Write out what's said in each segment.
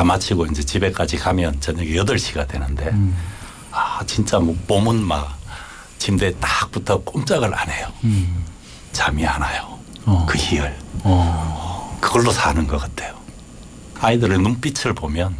다 마치고 이제 집에까지 가면 저녁 8시가 되는데 진짜 뭐 몸은 막 침대에 딱 붙어 꼼짝을 안 해요. 잠이 안 와요. 그 희열. 그걸로 사는 것 같아요. 아이들의 눈빛을 보면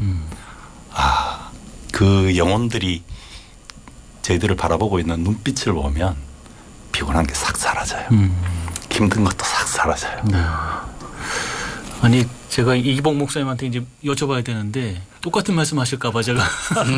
그 영혼들이 저희들을 바라보고 있는 눈빛을 보면 피곤한 게 싹 사라져요. 힘든 것도 싹 사라져요. 네. 아니 제가 이기복 목사님한테 이제 여쭤봐야 되는데 똑같은 말씀하실까 봐 제가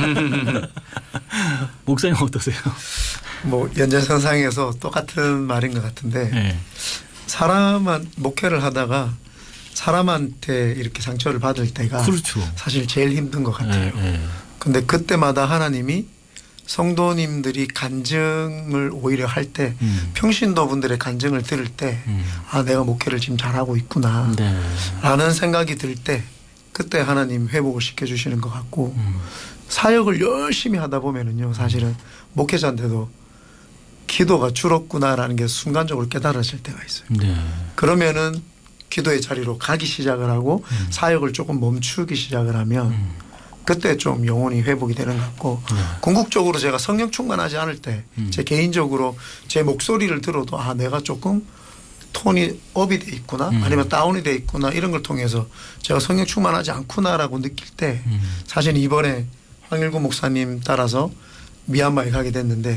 목사님 어떠세요? 뭐 연장선상에서 똑같은 말인 것 같은데 네. 사람한 목회를 하다가 사람한테 이렇게 상처를 받을 때가 그렇죠. 사실 제일 힘든 것 같아요. 근데 그때마다 하나님이 성도님들이 간증을 오히려 할 때 평신도분들의 간증을 들을 때 내가 목회를 지금 잘하고 있구나 라는 생각이 들 때 그때 하나님 회복을 시켜주시는 것 같고 사역을 열심히 하다 보면은요 사실은 목회자인데도 기도가 줄었구나라는 게 순간적으로 깨달아질 때가 있어요. 그러면은 기도의 자리로 가기 시작을 하고 사역을 조금 멈추기 시작을 하면 그때 좀 영혼이 회복이 되는 것 같고 궁극적으로 제가 성령 충만하지 않을 때 제 개인적으로 제 목소리를 들어도 내가 조금 톤이 업이 돼 있구나 아니면 다운이 돼 있구나 이런 걸 통해서 제가 성령 충만하지 않구나라고 느낄 때 사실 이번에 황일구 목사님 따라서 미얀마에 가게 됐는데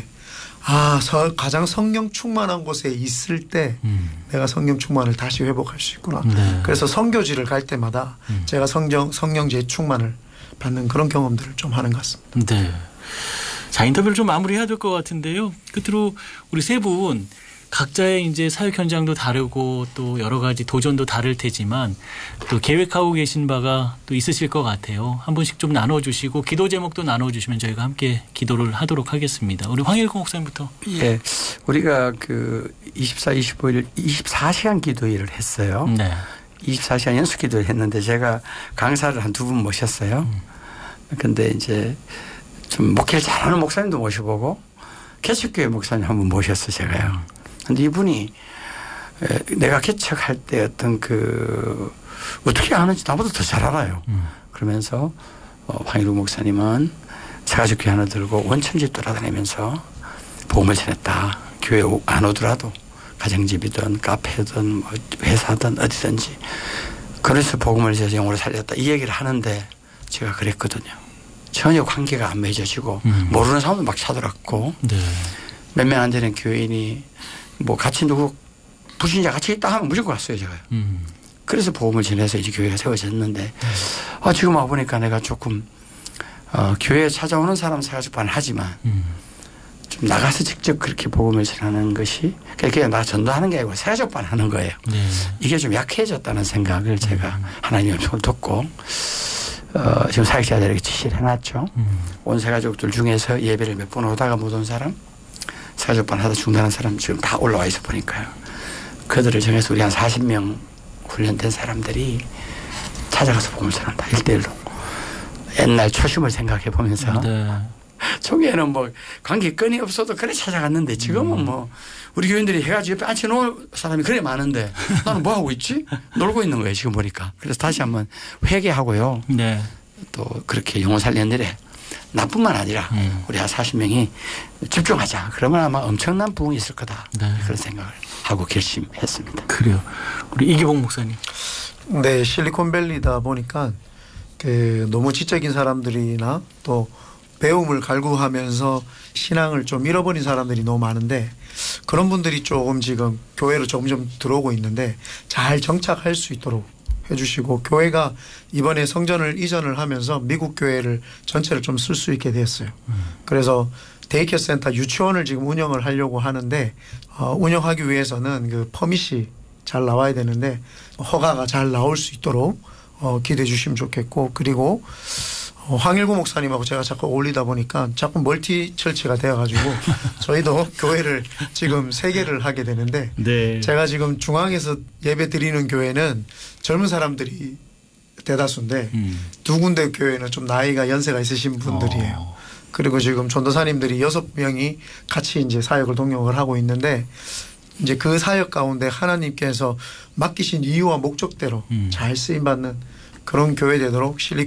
가장 성령 충만한 곳에 있을 때 내가 성령 충만을 다시 회복할 수 있구나. 그래서 선교지를 갈 때마다 제가 성령제 충만을 받는 그런 경험들을 좀 하는 것 같습니다. 네. 자, 인터뷰를 좀 마무리해야 될 것 같은데요. 끝으로 우리 세 분 각자의 이제 사역 현장도 다르고 또 여러 가지 도전도 다를 테지만 또 계획하고 계신 바가 또 있으실 것 같아요. 한 분씩 좀 나눠주시고 기도 제목도 나눠주시면 저희가 함께 기도를 하도록 하겠습니다. 우리 황일구 목사님부터. 예, 우리가 그 24, 25일 24시간 기도일을 했어요. 네. 24시간 연속 기도를 했는데 제가 강사를 한 2분 모셨어요. 근데 이제 좀 목회를 잘하는 목사님도 모셔보고 개척교회 목사님 한 분 모셨어요, 제가요. 근데 이분이 내가 개척할 때 어떤 어떻게 하는지 나보다 더 잘 알아요. 그러면서 황일우 목사님은 새가족교회 하나 들고 원천집 돌아다니면서 복음을 전했다. 교회 안 오더라도 가정집이든 카페든 뭐 회사든 어디든지 그래서 복음을 제 영으로 살렸다. 이 얘기를 하는데 제가 그랬거든요. 전혀 관계가 안 맺어지고 모르는 사람도 막 찾아왔고 몇 명 안 되는 교인이 뭐 같이 누구 불신자 같이 있다 하면 무조건 갔어요 제가요. 그래서 복음을 전해서 이제 교회가 세워졌는데 지금 와보니까 내가 조금 교회에 찾아오는 사람 새가족반 하지만 좀 나가서 직접 그렇게 복음을 전하는 것이 그냥 나 전도하는 게 아니고 새가족반 하는 거예요. 이게 좀 약해졌다는 생각을 제가 하나님의 손을 듣고 지금 사역자들에게 지시를 해놨죠. 온 새가족들 중에서 예배를 몇 번 오다가 못 온 사람 새가족반 하다 중단한 사람 지금 다 올라와 있어 보니까요. 그들을 정해서 우리 한 40명 훈련된 사람들이 찾아가서 복음을 전한다. 1대1로. 옛날 초심을 생각해 보면서 초기에는 뭐 관계건이 없어도 그래 찾아갔는데 지금은 뭐 우리 교인들이 해가지고 옆에 앉혀놓을 사람이 그래 많은데 나는 뭐 하고 있지? 놀고 있는 거예요 지금 보니까. 그래서 다시 한번 회개하고요. 또 그렇게 영혼 살리는 일에 나뿐만 아니라 우리 한 40명이 집중하자. 그러면 아마 엄청난 부흥이 있을 거다. 그런 생각을 하고 결심했습니다. 그래요. 우리 이기복 목사님. 네, 실리콘밸리다 보니까 너무 지적인 사람들이나 또 배움을 갈구하면서 신앙을 좀 잃어버린 사람들이 너무 많은데 그런 분들이 조금 지금 교회로 점점 들어오고 있는데 잘 정착할 수 있도록 해주시고 교회가 이번에 성전을 이전을 하면서 미국 교회를 전체를 좀 쓸 수 있게 됐어요. 그래서 데이케어 센터 유치원을 지금 운영을 하려고 하는데 운영하기 위해서는 그 퍼밋이 잘 나와야 되는데 허가가 잘 나올 수 있도록 기대해 주시면 좋겠고 그리고 황일구 목사님하고 제가 자꾸 어울리다 보니까 자꾸 멀티 철치가 되어가지고 저희도 교회를 지금 3개를 하게 되는데 제가 지금 중앙에서 예배 드리는 교회는 젊은 사람들이 대다수인데 2군데 교회는 좀 나이가 연세가 있으신 분들이에요. 그리고 지금 전도사님들이 6명이 같이 이제 사역을 동역을 하고 있는데 이제 그 사역 가운데 하나님께서 맡기신 이유와 목적대로 잘 쓰임받는 그런 교회 되도록